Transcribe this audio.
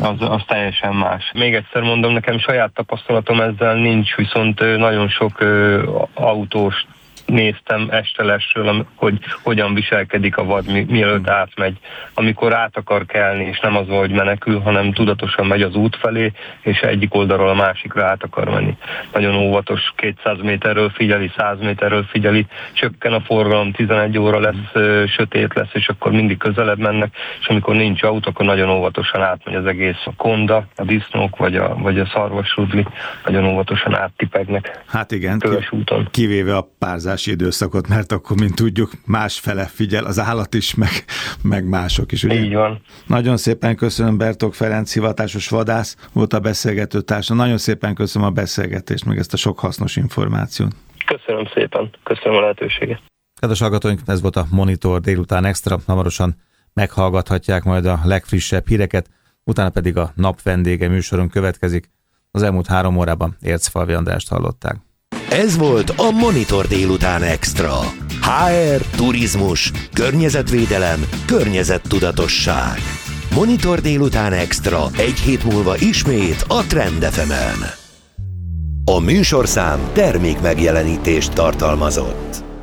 az teljesen más. Még egyszer mondom, nekem saját tapasztalatom ezzel nincs, viszont nagyon sok autós néztem estelesről, hogy hogyan viselkedik a vad, mielőtt átmegy. Amikor át akar kelni, és nem az, hogy menekül, hanem tudatosan megy az út felé, és egyik oldalról a másikra át akar menni. Nagyon óvatos, 200 méterről figyeli, 100 méterről figyeli, csökken a forgalom, 11 óra lesz, sötét lesz, és akkor mindig közelebb mennek, és amikor nincs autó, akkor nagyon óvatosan átmegy az egész. A konda, a disznók, vagy a szarvasrudli nagyon óvatosan áttipegnek. Hát igen, úton. Kivéve a párzási időszakot, mert akkor, mint tudjuk, másfele figyel az állat is, meg mások is. Ugye? Így van. Nagyon szépen köszönöm, Bertók Ferenc, hivatásos vadász volt a beszélgető társa. Nagyon szépen köszönöm a beszélgetést, meg ezt a sok hasznos információt. Köszönöm szépen, köszönöm a lehetőséget. Kedves hallgatóink, ez volt a Monitor délután extra, hamarosan meghallgathatják majd a legfrissebb híreket, utána pedig a nap vendége műsorunk következik. Az elmúlt 3 órában Ércfalvi Andrást hallották. Ez volt a Monitor délután extra. HR, turizmus, környezetvédelem, környezettudatosság. Monitor délután extra, 1 hét múlva ismét a Trend FM-en. A műsorszám termékmegjelenítést tartalmazott.